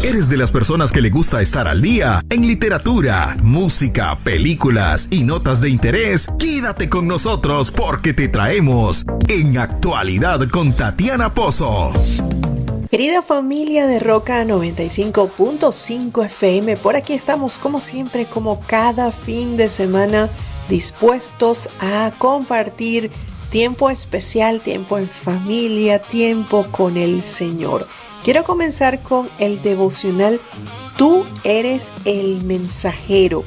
¿Eres de las personas que le gusta estar al día en literatura, música, películas y notas de interés? Quédate con nosotros porque te traemos En Actualidad con Tatiana Pozo. Querida familia de Roca 95.5 FM, por aquí estamos como siempre, como cada fin de semana, dispuestos a compartir tiempo especial, tiempo en familia, tiempo con el Señor. Quiero comenzar con el devocional Tú eres el mensajero.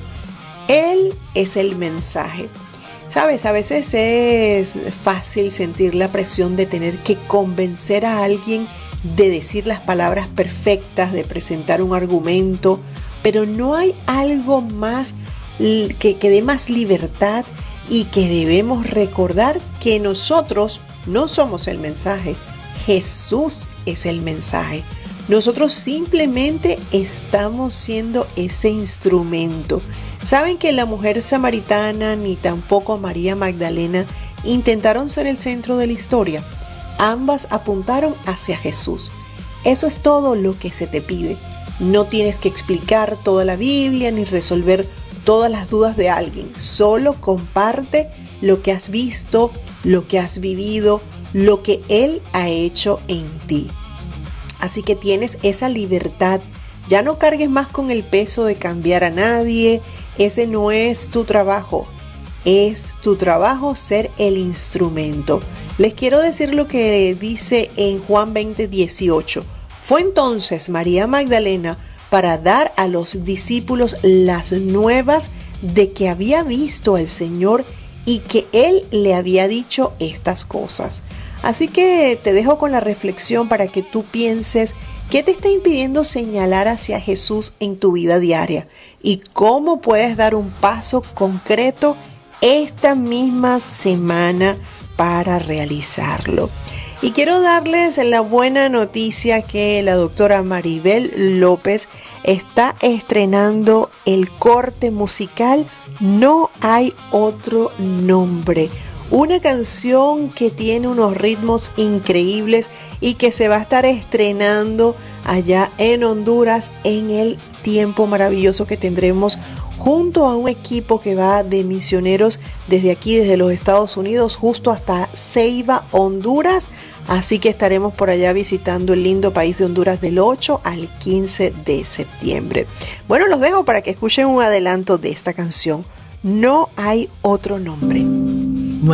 Él es el mensaje. Sabes, a veces es fácil sentir la presión de tener que convencer a alguien de decir las palabras perfectas, de presentar un argumento, pero no hay algo más que dé más libertad y que debemos recordar que nosotros no somos el mensaje. Jesús es el mensaje. Nosotros simplemente estamos siendo ese instrumento. Saben que la mujer samaritana ni tampoco María Magdalena intentaron ser el centro de la historia. Ambas apuntaron hacia Jesús. Eso es todo lo que se te pide. No tienes que explicar toda la Biblia ni resolver todas las dudas de alguien. Solo comparte lo que has visto, lo que has vivido, lo que Él ha hecho en ti. Así que tienes esa libertad. Ya no cargues más con el peso de cambiar a nadie. Ese no es tu trabajo. Es tu trabajo ser el instrumento. Les quiero decir lo que dice en Juan 20:18. Fue entonces María Magdalena para dar a los discípulos las nuevas de que había visto al Señor y que Él le había dicho estas cosas. Así que te dejo con la reflexión para que tú pienses qué te está impidiendo señalar hacia Jesús en tu vida diaria y cómo puedes dar un paso concreto esta misma semana para realizarlo. Y quiero darles la buena noticia que la doctora Maribel López está estrenando el corte musical No hay otro nombre. Una canción que tiene unos ritmos increíbles y que se va a estar estrenando allá en Honduras en el tiempo maravilloso que tendremos junto a un equipo que va de misioneros desde aquí, desde los Estados Unidos, justo hasta Ceiba, Honduras. Así que estaremos por allá visitando el lindo país de Honduras del 8 al 15 de septiembre. Bueno, los dejo para que escuchen un adelanto de esta canción. No hay otro nombre.